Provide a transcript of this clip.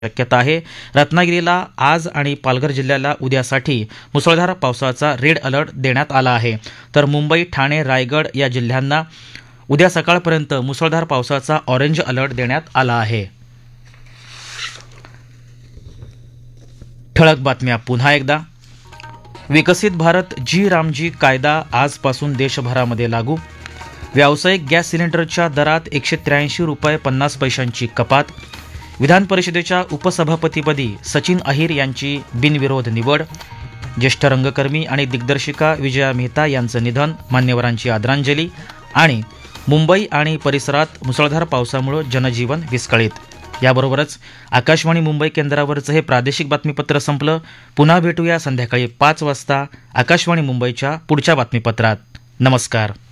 शक्यता आहे. रत्नागिरीला आज आणि पालघर जिल्ह्याला उद्यासाठी मुसळधार पावसाचा रेड अलर्ट देण्यात आला आहे. तर मुंबई, ठाणे, रायगड या जिल्ह्यांना उद्या सकाळपर्यंत मुसळधार पावसाचा ऑरेंज अलर्ट देण्यात आला आहे. ठळक बातम्या पुन्हा एकदा. विकसित भारत जी रामजी कायदा आजपासून देशभरामध्ये लागू. व्यावसायिक गॅस सिलेंडरच्या दरात 183 रुपये 50 पैशांची कपात. विधान परिषदेच्या उपसभापतीपदी सचिन अहिर यांची बिनविरोध निवड. ज्येष्ठ रंगकर्मी आणि दिग्दर्शिका विजया मेहता यांचं निधन, मान्यवरांची आदरांजली. आणि मुंबई आणि परिसरात मुसळधार पावसामुळे जनजीवन विस्कळीत. याबरोबरच आकाशवाणी मुंबई केंद्रावरचं हे प्रादेशिक बातमीपत्र संपलं. पुन्हा भेटूया संध्याकाळी 5 वाजता आकाशवाणी मुंबईच्या पुढच्या बातमीपत्रात. नमस्कार.